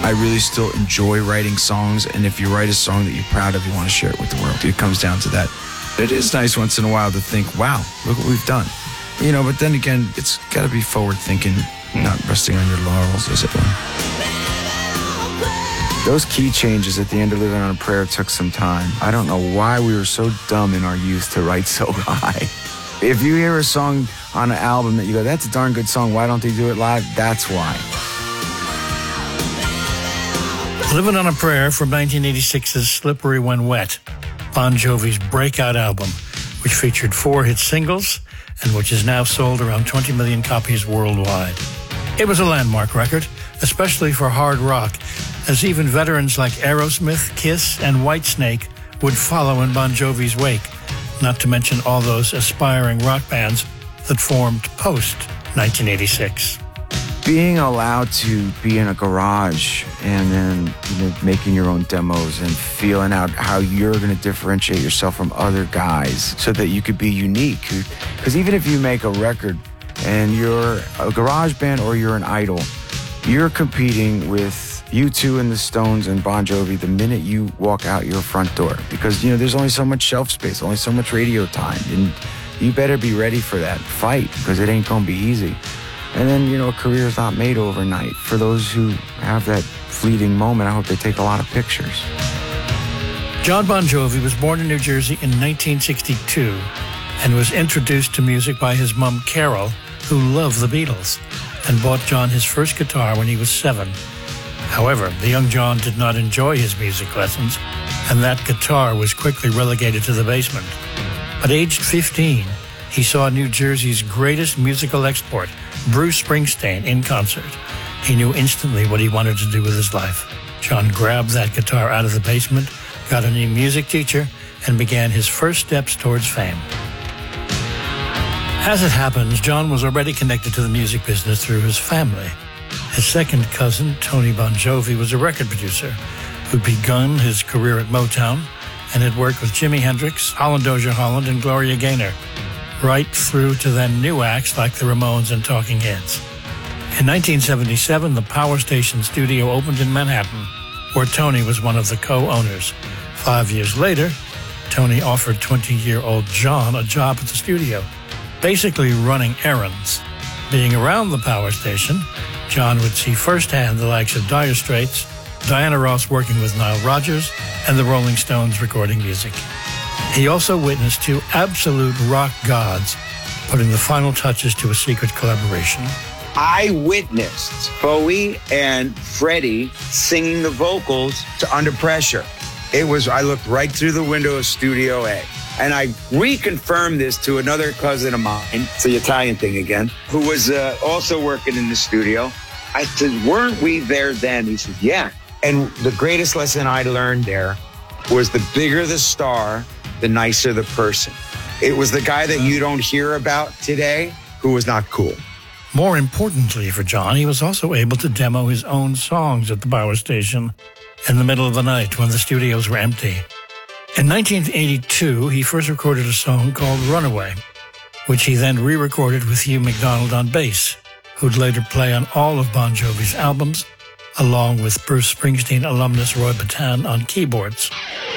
I really still enjoy writing songs, and if you write a song that you're proud of, you want to share it with the world. It comes down to that. It is nice once in a while to think, wow, look what we've done. You know, but then again, it's got to be forward-thinking, not resting on your laurels, as it were. Those key changes at the end of Living on a Prayer took some time. I don't know why we were so dumb in our youth to write so high. If you hear a song on an album that you go, that's a darn good song, why don't they do it live? That's why. Living on a Prayer from 1986's Slippery When Wet, Bon Jovi's breakout album, which featured 4 hit singles and which has now sold around 20 million copies worldwide. It was a landmark record, especially for hard rock, as even veterans like Aerosmith, Kiss, and Whitesnake would follow in Bon Jovi's wake, not to mention all those aspiring rock bands that formed post-1986. Being allowed to be in a garage and then making your own demos and feeling out how you're going to differentiate yourself from other guys so that you could be unique. Because even if you make a record and you're a garage band or you're an Idol, you're competing with U2 and the Stones and Bon Jovi the minute you walk out your front door. Because, there's only so much shelf space, only so much radio time. And you better be ready for that fight because it ain't going to be easy. And then, a career is not made overnight. For those who have that fleeting moment, I hope they take a lot of pictures. John Bon Jovi was born in New Jersey in 1962 and was introduced to music by his mom, Carol, who loved the Beatles, and bought John his first guitar when he was 7. However, the young John did not enjoy his music lessons, and that guitar was quickly relegated to the basement. But aged 15, he saw New Jersey's greatest musical export, Bruce Springsteen, in concert. He knew instantly what he wanted to do with his life. John grabbed that guitar out of the basement, got a new music teacher, and began his first steps towards fame. As it happens, John was already connected to the music business through his family. His second cousin, Tony Bon Jovi, was a record producer who'd begun his career at Motown and had worked with Jimi Hendrix, Holland Dozier Holland, and Gloria Gaynor, right through to then new acts like the Ramones and Talking Heads. In 1977, the Power Station studio opened in Manhattan, where Tony was one of the co-owners. 5 years later, Tony offered 20-year-old John a job at the studio, basically running errands. Being around the Power Station, John would see firsthand the likes of Dire Straits, Diana Ross working with Nile Rodgers, and the Rolling Stones recording music. He also witnessed 2 absolute rock gods putting the final touches to a secret collaboration. I witnessed Bowie and Freddie singing the vocals to Under Pressure. I looked right through the window of Studio A. And I reconfirmed this to another cousin of mine, it's the Italian thing again, who was also working in the studio. I said, weren't we there then? He said, yeah. And the greatest lesson I learned there was the bigger the star, the nicer the person. It was the guy that you don't hear about today who was not cool. More importantly for John, he was also able to demo his own songs at the Power Station in the middle of the night when the studios were empty. In 1982, he first recorded a song called Runaway, which he then re-recorded with Hugh McDonald on bass, who'd later play on all of Bon Jovi's albums, along with Bruce Springsteen alumnus Roy Bittan on keyboards.